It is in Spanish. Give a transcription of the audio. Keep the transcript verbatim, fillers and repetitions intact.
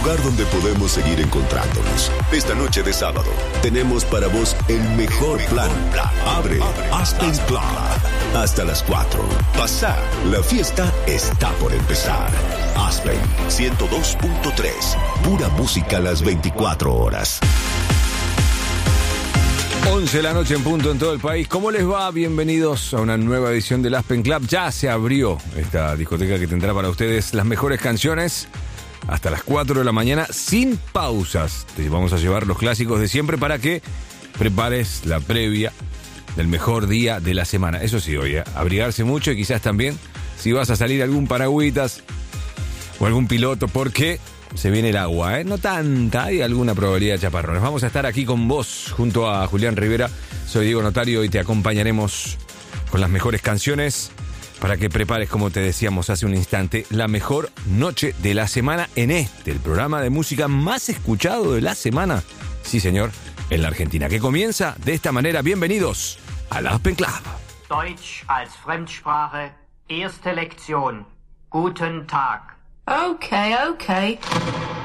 lugar donde podemos seguir encontrándonos. Esta noche de sábado tenemos para vos el mejor plan. Abre Aspen Club hasta las cuatro. Pasá, la fiesta está por empezar. Aspen ciento dos punto tres, pura música a las veinticuatro horas. once de la noche en punto en todo el país. ¿Cómo les va? Bienvenidos a una nueva edición del Aspen Club. Ya se abrió esta discoteca que tendrá para ustedes las mejores canciones hasta las cuatro de la mañana sin pausas. Te vamos a llevar los clásicos de siempre para que prepares la previa del mejor día de la semana. Eso sí, oye, abrigarse mucho y quizás también si vas a salir algún paragüitas o algún piloto, porque se viene el agua, ¿eh? No tanta, hay alguna probabilidad de chaparrones. Vamos a estar aquí con vos, junto a Julián Rivera. Soy Diego Notario y te acompañaremos con las mejores canciones para que prepares, como te decíamos hace un instante, la mejor noche de la semana en este, el programa de música más escuchado de la semana. Sí, señor, en la Argentina, que comienza de esta manera. Bienvenidos al Aspen Club. Deutsch als Fremdsprache, erste Lektion. Guten Tag. Okay, okay.